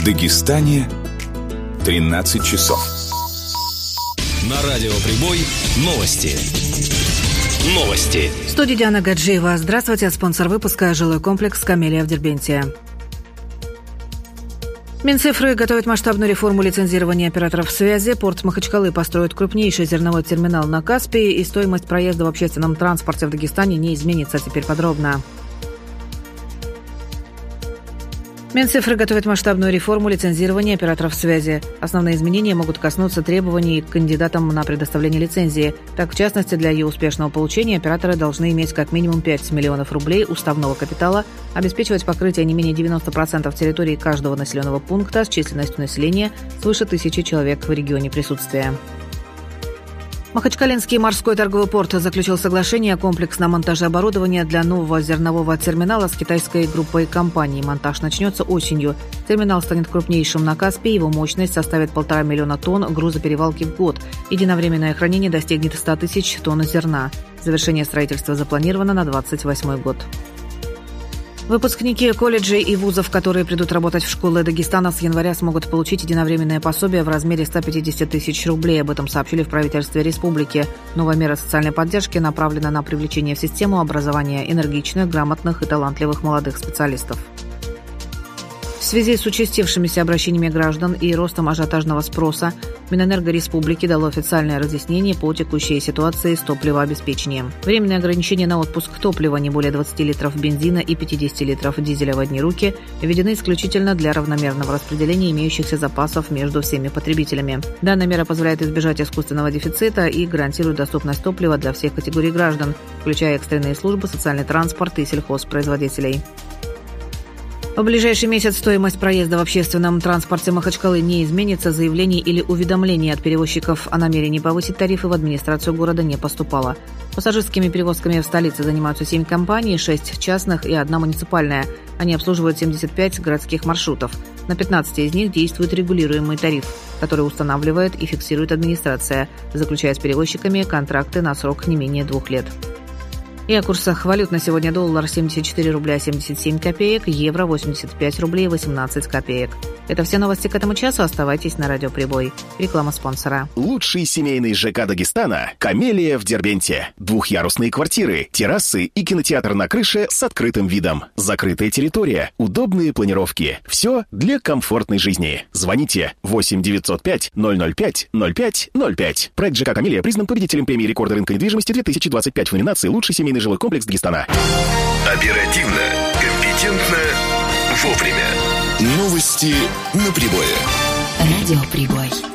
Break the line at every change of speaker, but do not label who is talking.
В Дагестане 13 часов.
На радио «Прибой» новости.
В студии Диана Гаджиева. Здравствуйте. Спонсор выпуска — жилой комплекс «Камелия» в Дербенте. Минцифры готовит масштабную реформу лицензирования операторов связи. Порт Махачкалы построит крупнейший зерновой терминал на Каспии, и стоимость проезда в общественном транспорте в Дагестане не изменится. Теперь подробно. Минцифры готовит масштабную реформу лицензирования операторов связи. Основные изменения могут коснуться требований к кандидатам на предоставление лицензии. Так, в частности, для ее успешного получения операторы должны иметь как минимум 5 миллионов рублей уставного капитала, обеспечивать покрытие не менее 90% территории каждого населенного пункта с численностью населения свыше 1000 человек в регионе присутствия. Махачкалинский морской торговый порт заключил соглашение о комплексном монтаже оборудования для нового зернового терминала с китайской группой компаний. Монтаж начнется осенью. Терминал станет крупнейшим на Каспии. Его мощность составит 1,5 миллиона тонн грузоперевалки в год. Единовременное хранение достигнет 100 тысяч тонн зерна. Завершение строительства запланировано на 2028 год. Выпускники колледжей и вузов, которые придут работать в школы Дагестана, с января смогут получить единовременное пособие в размере 150 тысяч рублей. Об этом сообщили в правительстве республики. Новая мера социальной поддержки направлена на привлечение в систему образования энергичных, грамотных и талантливых молодых специалистов. В связи с участившимися обращениями граждан и ростом ажиотажного спроса, Минэнерго Республики дало официальное разъяснение по текущей ситуации с топливообеспечением. Временные ограничения на отпуск топлива не более 20 литров бензина и 50 литров дизеля в одни руки введены исключительно для равномерного распределения имеющихся запасов между всеми потребителями. Данная мера позволяет избежать искусственного дефицита и гарантирует доступность топлива для всех категорий граждан, включая экстренные службы, социальный транспорт и сельхозпроизводителей. В ближайший месяц стоимость проезда в общественном транспорте Махачкалы не изменится. Заявлений или уведомлений от перевозчиков о намерении повысить тарифы в администрацию города не поступало. Пассажирскими перевозками в столице занимаются 7 компаний, 6 частных и 1 муниципальная. Они обслуживают 75 городских маршрутов. На 15 из них действует регулируемый тариф, который устанавливает и фиксирует администрация, заключая с перевозчиками контракты на срок не менее 2 лет. И о курсах валют на сегодня: доллар 74 рубля 77 копеек, евро 85 рублей 18 копеек. Это все новости к этому часу. Оставайтесь на радио «Прибой». Реклама спонсора.
Лучший семейный ЖК Дагестана – «Камелия» в Дербенте. Двухъярусные квартиры, террасы и кинотеатр на крыше с открытым видом. Закрытая территория, удобные планировки. Все для комфортной жизни. Звоните 8 905 005 05 05. Проект ЖК «Камелия» признан победителем премии «Рекорды рынка недвижимости» 2025 в номинации «Лучший семейный жилой комплекс Дагестана».
Оперативно, компетентно, вовремя. Новости на Прибое.
Радио «Прибой».